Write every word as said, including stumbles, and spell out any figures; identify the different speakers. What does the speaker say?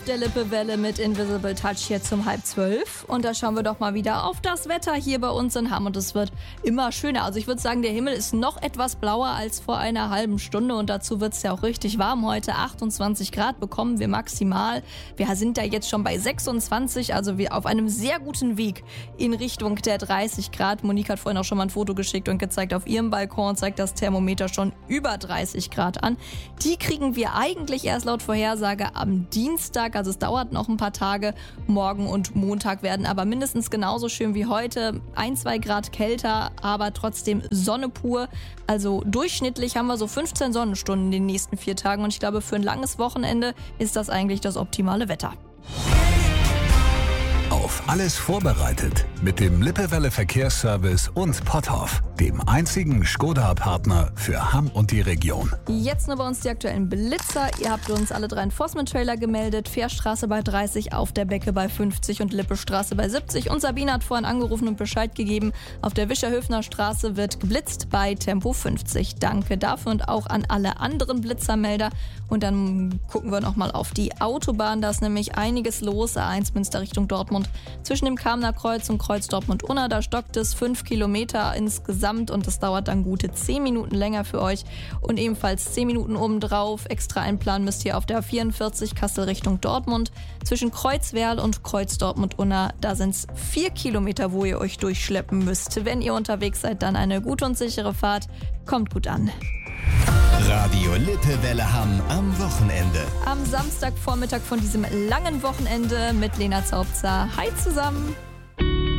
Speaker 1: Der Lippe-Welle mit Invisible Touch jetzt um halb zwölf. Und da schauen wir doch mal wieder auf das Wetter hier bei uns in Hamm. Und es wird immer schöner. Also ich würde sagen, der Himmel ist noch etwas blauer als vor einer halben Stunde. Und dazu wird es ja auch richtig warm heute. achtundzwanzig Grad bekommen wir maximal. Wir sind da jetzt schon bei sechsundzwanzig. Also wir auf einem sehr guten Weg in Richtung der dreißig Grad. Monique hat vorhin auch schon mal ein Foto geschickt und gezeigt, auf ihrem Balkon zeigt das Thermometer schon über dreißig Grad an. Die kriegen wir eigentlich erst laut Vorhersage am Dienstag. Also es dauert noch ein paar Tage. Morgen und Montag werden aber mindestens genauso schön wie heute. Ein, zwei Grad kälter, aber trotzdem Sonne pur. Also durchschnittlich haben wir so fünfzehn Sonnenstunden in den nächsten vier Tagen. Und ich glaube, für ein langes Wochenende ist das eigentlich das optimale Wetter.
Speaker 2: Auf alles vorbereitet mit dem Lippe-Welle Verkehrsservice und Potthoff, dem einzigen Skoda-Partner für Hamm und die Region.
Speaker 1: Jetzt nur bei uns die aktuellen Blitzer. Ihr habt uns alle drei einen Forstman-Trailer gemeldet. Fährstraße bei dreißig, auf der Becke bei fünfzig und Lippestraße bei siebzig. Und Sabine hat vorhin angerufen und Bescheid gegeben. Auf der Wischerhöfner Straße wird geblitzt bei Tempo fünfzig. Danke dafür und auch an alle anderen Blitzermelder. Und dann gucken wir nochmal auf die Autobahn. Da ist nämlich einiges los. A eins Münster Richtung Dortmund. Zwischen dem Kamener Kreuz und Kreuz Dortmund-Unna, da stockt es fünf Kilometer insgesamt und es dauert dann gute zehn Minuten länger für euch. Und ebenfalls zehn Minuten obendrauf. Extra einplanen müsst ihr auf der A vierundvierzig Kassel Richtung Dortmund. Zwischen Kreuzwerl und Kreuz Dortmund-Unna, da sind es vier Kilometer, wo ihr euch durchschleppen müsst. Wenn ihr unterwegs seid, dann eine gute und sichere Fahrt. Kommt gut an.
Speaker 3: Radio Lippe-Welle Hamm am Wochenende.
Speaker 1: Am Samstagvormittag von diesem langen Wochenende mit Lena Zaubzer. Hi zusammen!